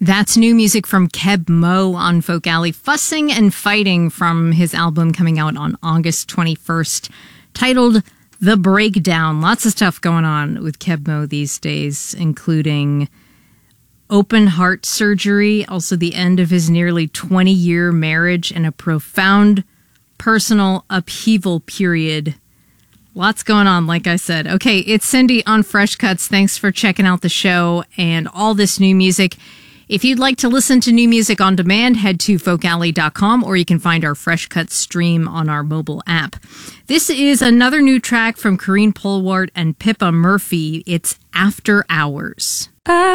That's new music from Keb Mo on Folk Alley, Fussing and Fighting, from his album coming out on August 21st, titled The Breakdown. Lots of stuff going on with Keb Mo these days, including open heart surgery, also the end of his nearly 20-year marriage, and a profound personal upheaval period. Lots going on, like I said. Okay, it's Cindy on Fresh Cuts. Thanks for checking out the show and all this new music. If you'd like to listen to new music on demand, head to folkalley.com, or you can find our Fresh Cuts stream on our mobile app. This is another new track from Corrine Polwart and Pippa Murphy. It's After Hours.